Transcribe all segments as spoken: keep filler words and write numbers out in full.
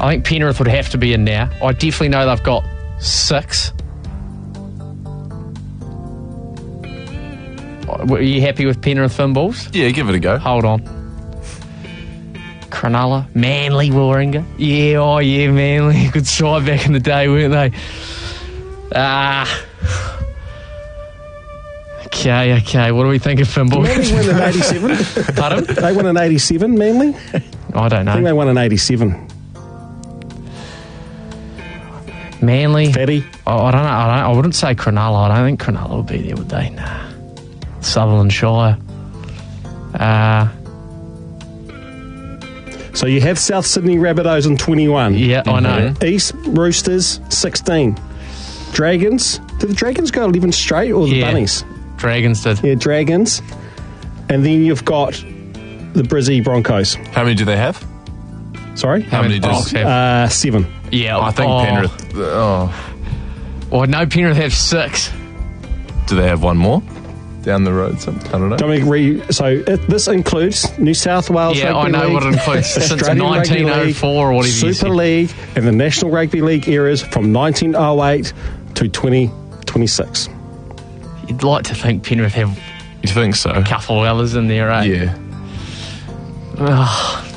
I think Penrith would have to be in now. I definitely know they've got six. Are you happy with Penrith Finballs? Yeah, give it a go. Hold on. Cronulla, Manly, Warringah. Yeah, oh yeah, Manly. Good side back in the day, weren't they? Ah. Okay, okay. What do we think of Finballs? Manly won in eighty-seven. Pardon? They won in eighty-seven, Manly? I don't I think they know. won in eighty-seven. Manly. Fatty? Oh, I don't know. I, don't, I wouldn't say Cronulla. I don't think Cronulla would be there, would they? Nah. Sutherland Shire. Uh, So you have South Sydney Rabbitohs in twenty-one. yeah, I know. East Roosters, sixteen. Dragons. Did the Dragons go eleven straight or the Yeah. Bunnies? Dragons did. Yeah, Dragons. And then you've got the Brizzy Broncos. How many do they have? Sorry? How many Broncos does... have? Uh, seven. Yeah, I think oh, Penrith... Oh. Well, no, Penrith have six. Do they have one more? Down the road? Some, I don't know. Don't make re- so it, this includes New South Wales Yeah, Rugby I know League, what it includes. Since Australian Rugby nineteen oh four or League, whatever you Super said. League and the National Rugby League eras from nineteen oh eight to twenty twenty-six. You'd like to think Penrith have You think so? a couple of others in there, eh? Yeah. Ugh,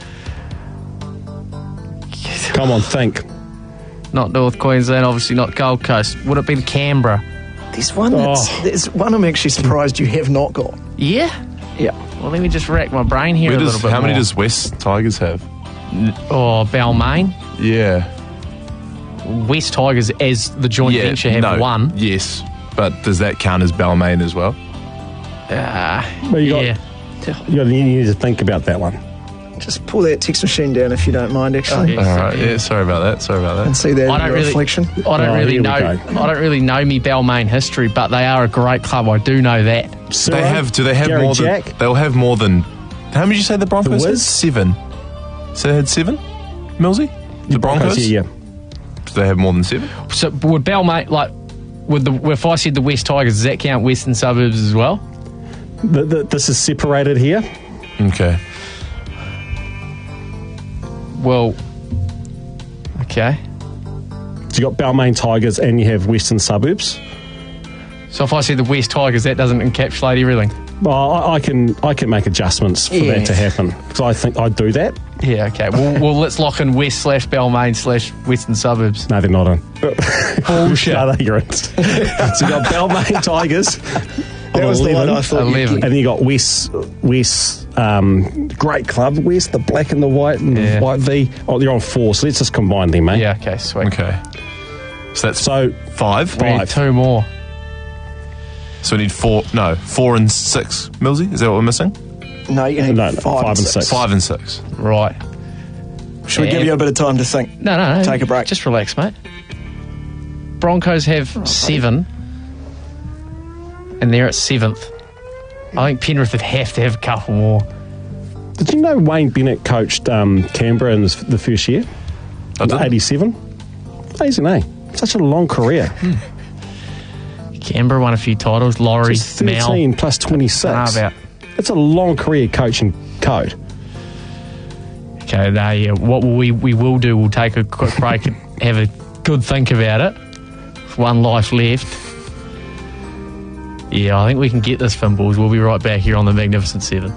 Come on, think. not North Queensland, obviously not Gold Coast. Would it be Canberra? There's one that's, Oh. there's one I'm actually surprised you have not got. Yeah? Yeah. Well, let me just rack my brain here Where a does, little bit how many more. does West Tigers have? Oh, Balmain. Yeah. West Tigers, as the joint yeah, venture, have no, one. Yes. But does that count as Balmain as well? Uh, Well, you got- yeah. You, got, you need to think about that one. Just pull that text machine down if you don't mind, actually. Yeah. All right. Yeah, sorry about that. Sorry about And that. see that I in don't your really, reflection. I don't Oh, really here we know. go. I don't really know me Balmain history, but they are a great club. I do know that. Ciro, They have. Do they have Gary more Jack, than? They'll have more than. How many did you say the Broncos The had? Wiz? Seven. So they had seven. Millsy. The Broncos. Yeah, yeah. Do they have more than seven? So would Balmain like? Would the if I said the West Tigers, does that count Western Suburbs as well? The, the, this is separated here. Okay. Well, okay. So you got Balmain Tigers and you have Western Suburbs. So if I said the West Tigers, that doesn't encapsulate everything. Well, I, I can I can make adjustments for Yeah. that to happen because I think I'd do that. Yeah, okay. Well, well let's lock in West slash Balmain slash Western Suburbs. No, they're not in. Bullshit. No, they're in. So you got Balmain Tigers. That was the one I thought you'd eleven. get. And then you got West, West, um, great club, West, the black and the white and Yeah. the white V. Oh, they're on four, so let's just combine them, mate. Yeah, okay, sweet. Okay. So that's So, five. We need five. two more. So we need four. No, four and six. Millsy, is that what we're missing? No, you need No, no, five, five and six. Five and six. Right. Should we give you a bit of time to think? No, no, no. Take a break. Just relax, mate. Broncos have seven, and they're at seventh. I think Penrith would have to have a couple more. did you know Wayne Bennett coached um, Canberra in this, the first year? I didn't. eighty-seven? Amazing, eh? Such a long career. Canberra won a few titles. Laurie, Just Mal. thirteen plus twenty-six. Ah, about. It's a long career coaching code. Okay, now, yeah, what we we will do, we'll take a quick break and have a good think about it. One life left. Yeah, I think we can get this, Finballs. We'll be right back here on the Magnificent Seven.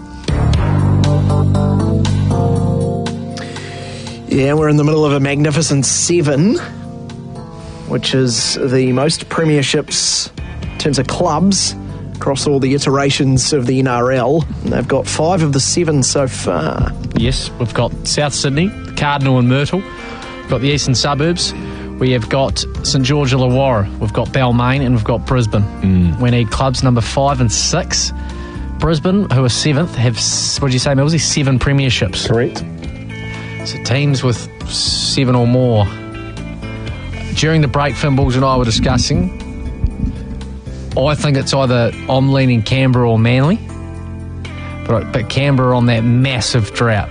Yeah, we're in the middle of a Magnificent Seven, which is the most premierships in terms of clubs across all the iterations of the N R L. And they've got five of the seven so far. Yes, we've got South Sydney, Cardinal and Myrtle. We've got the Eastern Suburbs. We have got St George Illawarra. We've got Balmain and we've got Brisbane. Mm. We need clubs number five and six. Brisbane, who are seventh, have, what did you say, Millsy? Seven premierships. Correct. So teams with seven or more. During the break, Finballs and I were discussing, I think it's either I'm leaning Canberra or Manly, but, but Canberra on that massive drought.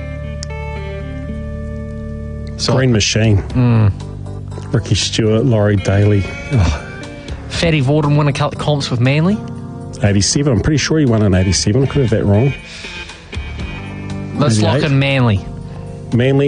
So Green Machine. Mm. Ricky Stewart, Laurie Daly. Oh, Fatty Vorden win a couple of comps with Manly. eighty-seven. I'm pretty sure he won in eighty-seven. I could have that wrong. Let's lock eighty-eight. in Manly. Manly